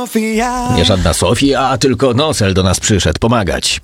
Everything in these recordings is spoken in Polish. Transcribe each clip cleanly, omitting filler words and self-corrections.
Sofia. Nie żadna Sofia, tylko Nosel do nas przyszedł pomagać.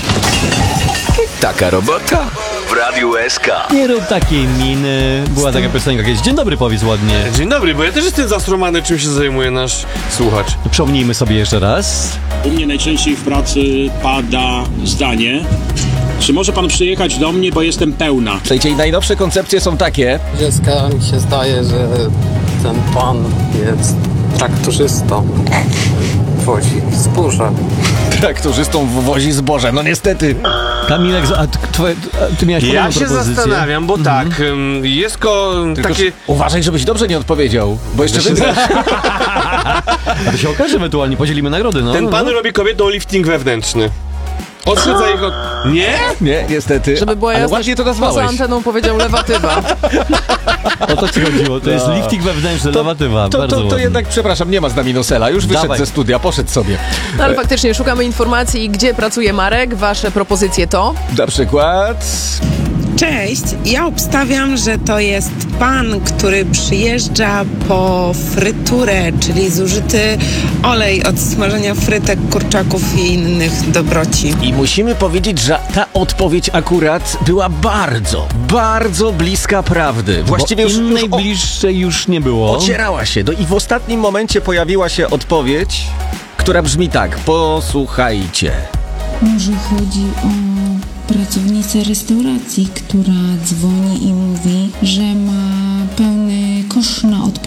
Taka robota w Radiu SK. Nie rób takiej miny. Była taka piosenka kiedyś. Dzień dobry, powiedz ładnie. Dzień dobry, bo ja też jestem zastromany, czym się zajmuje nasz słuchacz. Przypomnijmy sobie jeszcze raz. U mnie najczęściej w pracy pada zdanie: czy może pan przyjechać do mnie, bo jestem pełna. Słuchajcie, i najnowsze koncepcje są takie. Dziecka mi się zdaje, że ten pan jest traktorzystą. Wozi zboże. Traktorzystą wozi zboże, no niestety. Kamilek, ty miałeś Ja podobną się propozycję. zastanawiam, bo tak, jest Tylko takie... uważaj, żebyś dobrze nie odpowiedział, bo jeszcze wygrasz. A to się okaże ewentualnie, podzielimy nagrody, no. Ten pan robi kobietom lifting wewnętrzny. Odszedza ich od... Nie? Nie, niestety. Żeby była ale jasność, ładnie to poza nazwałeś. anteną powiedział lewatywa. O to ci chodziło, to jest lifting wewnętrzny, lewatywa, bardzo To ładnie. jednak, przepraszam, nie ma z nami Nosela. Już wyszedł Dawaj. ze studia, poszedł sobie. No ale faktycznie szukamy informacji, gdzie pracuje Marek. Wasze propozycje to... Na przykład... Cześć, ja obstawiam, że to jest pan, który przyjeżdża po fryturę, czyli zużyty olej od smażenia frytek, kurczaków i innych dobroci. I musimy powiedzieć, że ta odpowiedź akurat była bardzo, bardzo bliska prawdy. Właściwie Bo już innej bliższej już nie było. ocierała się. No i w ostatnim momencie pojawiła się odpowiedź, która brzmi tak. Posłuchajcie. Może chodzi o pracownicę restauracji, która dzwoni i mówi, że ma pełny kosz na odpad.